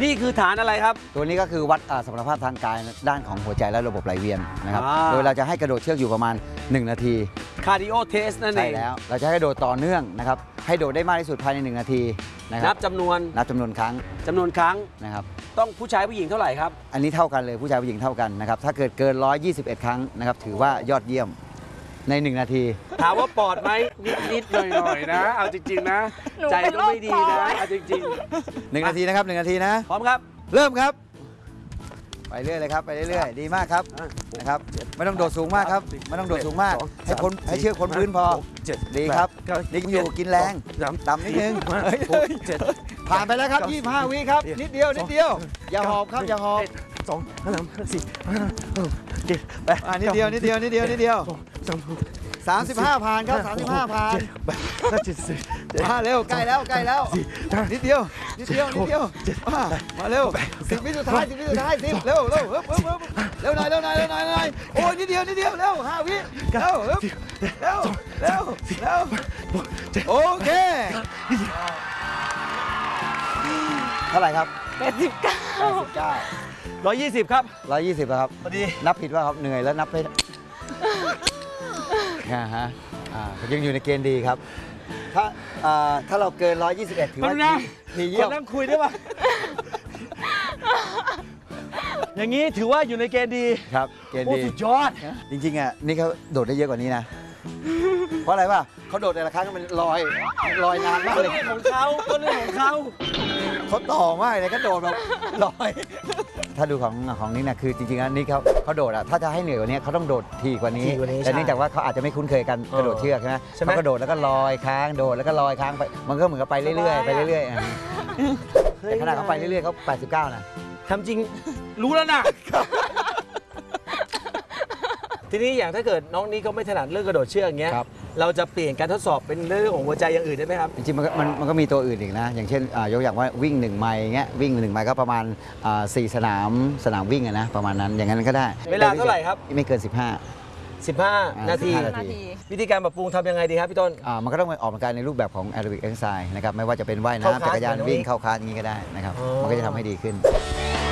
นี่คือฐานอะไรครับตัวนี้ก็คือวัดสมรรถภาพทางกายด้านของหัวใจและระบบไหลเวียนนะครับโดยเราจะให้กระโดดเชือกอยู่ประมาณ1 นาทีคาร์ดิโอเทสนั่นเองใช่แล้วเราจะให้โดดต่อเนื่องนะครับให้โดดได้มากที่สุดภายใน1 นาทีนะคนัรับบจำนวนนับจำนวนครั้งนะครับต้องผู้ชายผู้หญิงเท่าไหร่ครับอันนี้เท่ากันเลยผู้ชายผู้หญิงเท่ากันนะครับถ้าเกิดเกิน121 ครั้งนะครับถือว่ายอดเยี่ยมใน1 นาทีถามว่าปอดไหมนิดๆหน่อยๆนะเอาจริงๆนะใจก็ไม่ดีนะเอาจริง 1 นาทีนะครับ1 นาทีนะๆพร้อมครับเริ่มครับไปเรื่อยเลยครับไปเรื่อยๆดีมากครับนะครับไม่ต้องโดดสูงมากครับไม่ต้องโดดสูงมากให้เชือกพ้นพื้นพอดีครับนิ่งอยู่กินแรงต่ำนิดนึงผ่านไปแล้วครับ25 วิครับนิดเดียวอย่าหอบครับอย่าหอบ 2 3 4 7 8 นิดเดียว35 ผ่านครับ35 ผ่านมาเร็วใกล้แล้วนิดเดียวมาเร็ว10 วิสุดท้าย10 เร็วหน่อยโอ้ยนิดเดียวเร็ว5 วิเร็วโอเคเท่าไหร่ครับ 120 ครับ 120ครับพอดีนับผิดว่าครับเหนื่อยแล้วนับไปยังอยู่ในเกณฑ์ดีครับถ้าเราเกิน121ถือว่าดีเยี่ยมนั่งคุยได้ป่ะอย่างนี้ถือว่าอยู่ในเกณฑ์ดีครับเกณฑ์ดีสุดยอดจริงๆนี่เขาโดดได้เยอะกว่านี้นะเพราะอะไรป่ะเขาโดดแต่ละครั้งมันลอยนานมากเลยของเขาเขาต่อมากเลยเขาโดดแบบลอยถ้าดูของนี่นะคือจริงๆแล้วนี่เขาโดดถ้าจะให้เหนื่อยกว่านี้เขาต้องโดดทีกว่านี้แต่เนื่องจากว่าเขาอาจจะไม่คุ้นเคยกันกระโดดเชือกใช่ไหมเขากระโดดแล้วก็ลอยค้างโดดแล้วก็ลอยค้างไปมันก็เหมือนกับไปเรื่อยๆแต่ขณะเขาไปเรื่อยๆเขา89นะทำจริงรู้แล้วนะทีนี้อย่างถ้าเกิดน้องนี้ก็ไม่ถนัดเรื่องกระโดดเชือกอย่างเงี้ยเราจะเปลี่ยนการทดสอบเป็นเรื่องของหัวใจอย่างอื่นได้ไหมครับจริงๆมันก็มีตัวอื่นอีกนะอย่างเช่นยกอย่างว่าวิ่ง1 ไมล์เงี้ยวิ่ง1 ไมล์ก็ประมาณ4 สนามวิ่งนะประมาณนั้นอย่างนั้นก็ได้เวลาเท่าไหร่ครับไม่เกิน 15 นาทีวิธีการปรับปรุงทำยังไงดีครับพี่ต้นมันก็ต้องออกกำลังกายในรูปแบบของแอโรบิกเอ็กซ์ไซส์นะครับไม่ว่าจะเป็นว่ายน้ำจักรยานวิ่งเข้าคลาสอย่างนี้ก็ได้นะครับมันก็จะทำให้ดีขึ้น